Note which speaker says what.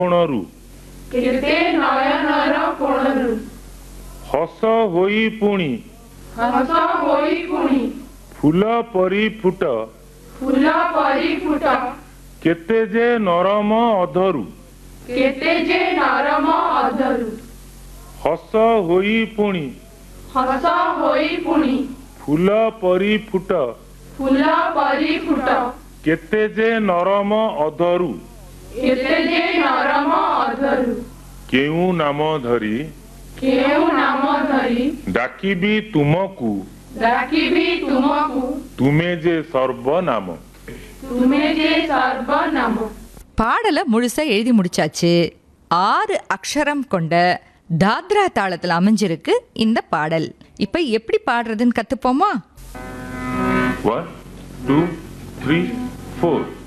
Speaker 1: କୋଣରୁ
Speaker 2: କେତେ ନୟନର କୋଣରୁ
Speaker 1: ହସ ହୋଇ ପୁଣି
Speaker 2: ହସ ହୋଇ ପୁଣି
Speaker 1: ଫୁଲ ପରି ଫୁଟ
Speaker 2: ଫୁଲ ପରି ଫୁଟ
Speaker 1: କେତେ ଯେ ନରମ ଅଧରୁ
Speaker 2: କେତେ ଯେ ନରମ ଅଧରୁ
Speaker 1: ହସ ହୋଇ ପୁଣି
Speaker 2: ହସ ହୋଇ ପୁଣି
Speaker 1: ଫୁଲ ପରି ଫୁଟ
Speaker 2: ଫୁଲ ପରି ଫୁଟ
Speaker 1: କେତେ ଯେ ନରମ ଅଧରୁ
Speaker 2: କେତେ ଯେ ନରମ ଅଧରୁ
Speaker 1: କେଉଁ ନାମ ଧରି
Speaker 2: କେଉଁ ନାମ ଧରି
Speaker 1: ଡାକିବି ତୁମକୁ
Speaker 2: ଡାକିବି ତୁମକୁ
Speaker 1: ତୁମେ ଯେ ସର୍ବନାମ
Speaker 2: ତୁମେ ଯେ ସର୍ବନାମ.
Speaker 3: பாடலை முழுசா எழுதி முடிச்சாச்சு. 6 அக்ஷரம் கொண்ட தாத்ரா தாளத்தில் அமைஞ்சிருக்கு இந்த பாடல். இப்ப எப்படி பாடுறதுன்னு கத்துப்போமா?
Speaker 1: 1 2 3 4